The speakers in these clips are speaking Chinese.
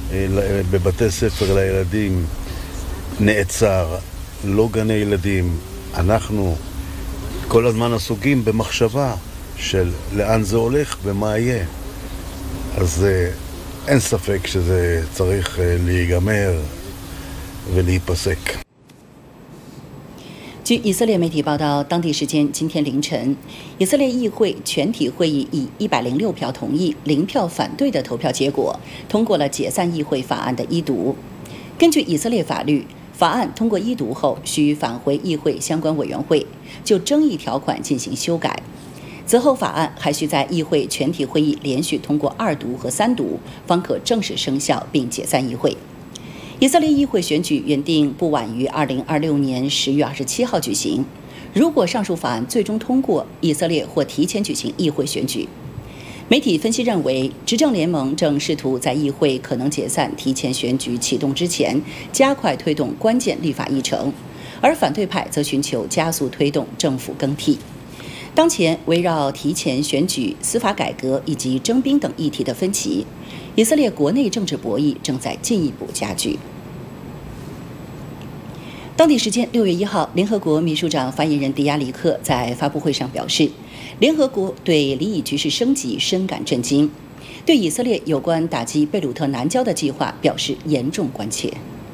בבתי ספר לילדים נעצר, לא גני ילדים. אנחנו כל הזמן עסוקים במחשבה של לאן זה הולך ומה יהיה. אז אין ספק שזה צריך להיגמר ולהיפסק. 据以色列媒体报道，当地时间今天凌晨，以色列议会全体会议以106票同意、0票反对的投票结果，通过了解散议会法案的一读。根据以色列法律，法案通过一读后，需返回议会相关委员会，就争议条款进行修改。此后，法案还需在议会全体会议连续通过2读和3读，方可正式生效并解散议会。以色列议会选举原定不晚于2026年10月27号举行。如果上述法案最终通过，以色列或提前举行议会选举。媒体分析认为，执政联盟正试图在议会可能解散、提前选举启动之前，加快推动关键立法议程，而反对派则寻求加速推动政府更替。当前围绕提前选举、司法改革以及征兵等议题的分歧，以色列国内政治博弈正在进一步加剧。当地时间6月1号，联合国秘书长发言人迪亚里克在发布会上表示，联合国对黎以局势升级深感震惊，对以色列有关打击贝鲁特南郊的计划表示严重关切。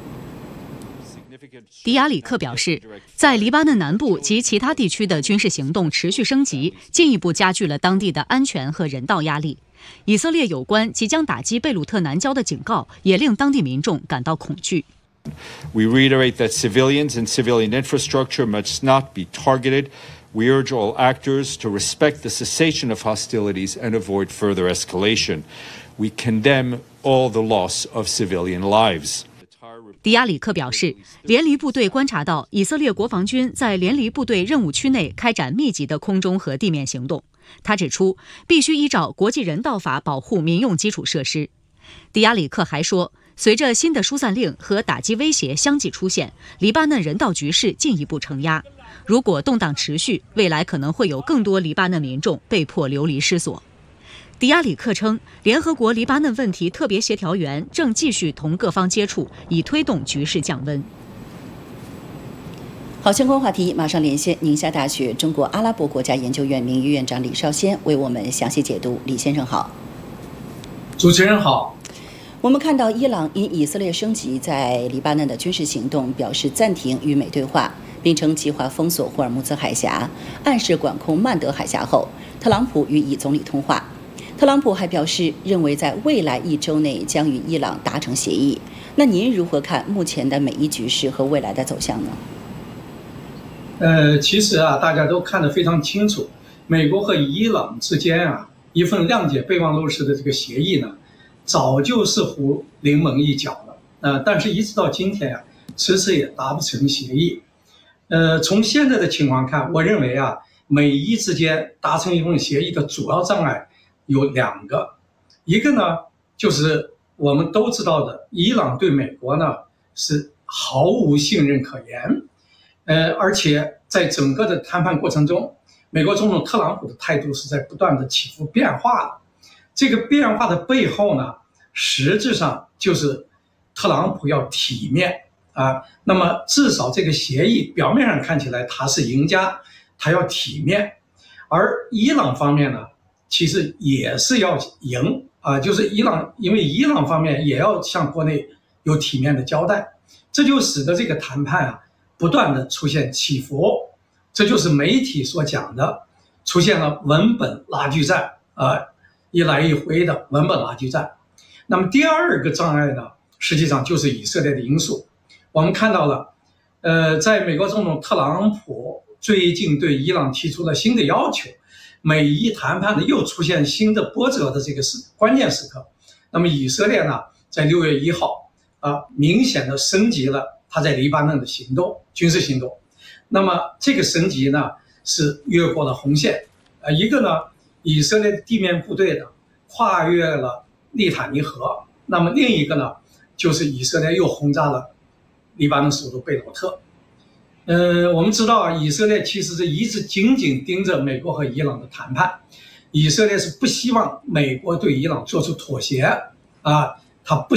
迪亚里克表示，在黎巴嫩南部及其他地区的军事行动持续升级，进一步加剧了当地的安全和人道压力。以色列有关即将打击贝鲁特南郊的警告，也令当地民众感到恐惧。 We reiterate that civilians and civilian infrastructure must not be targeted. We urge all actors to respect the cessation of hostilities and avoid further escalation. We condemn all the loss of civilian lives. 迪亚里克表示，联黎部队观察到以色列国防军在联黎部队任务区内开展密集的空中和地面行动。他指出，必须依照国际人道法保护民用基础设施。迪亚里克还说，随着新的疏散令和打击威胁相继出现，黎巴嫩人道局势进一步承压。如果动荡持续，未来可能会有更多黎巴嫩民众被迫流离失所。迪亚里克称，联合国黎巴嫩问题特别协调员正继续同各方接触，以推动局势降温。 好，相关话题马上连线宁夏大学中国阿拉伯国家研究院名誉院长李绍先为我们详细解读。李先生好。 主持人好。 我们看到伊朗因以色列升级在黎巴嫩的军事行动，表示暂停与美对话，并称计划封锁霍尔木兹海峡，暗示管控曼德海峡后，特朗普与以总理通话。特朗普还表示，认为在未来1周内将与伊朗达成协议。那您如何看目前的美伊局势和未来的走向呢？ 其实大家都看得非常清楚，美国和伊朗之间一份谅解备忘录式的这个协议呢，早就似乎临门一脚了。但是一直到今天迟迟也达不成协议。从现在的情况看，我认为美伊之间达成一份协议的主要障碍有2个，一个呢就是我们都知道的，伊朗对美国呢是毫无信任可言，而且在整个的谈判过程中，美国总统特朗普的态度是在不断的起伏变化的。这个变化的背后呢，实质上就是特朗普要体面那么至少这个协议表面上看起来他是赢家，他要体面，而伊朗方面呢，其实也是要赢就是因为伊朗方面也要向国内有体面的交代，这就使得这个谈判不断的出现起伏，这就是媒体所讲的出现了文本拉锯战一来一回的文本拉锯战。那么第2个障碍呢，实际上就是以色列的因素。我们看到了在美国总统特朗普最近对伊朗提出了新的要求，美伊谈判呢又出现新的波折的这个关键时刻。那么以色列呢，在6月1号明显的升级了他在黎巴嫩的军事行动。那么这个升级呢是越过了红线一个呢，以色列的地面部队呢跨越了利塔尼河，那么另一个呢就是以色列又轰炸了黎巴嫩首都贝鲁特。我们知道以色列其实是一直紧紧盯着美国和伊朗的谈判，以色列是不希望美国对伊朗做出妥协他不